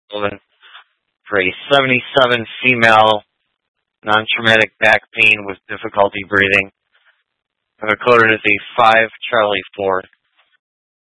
Sullivan for a 77 female non-traumatic back pain with difficulty breathing. I've coded as a 5 Charlie 4.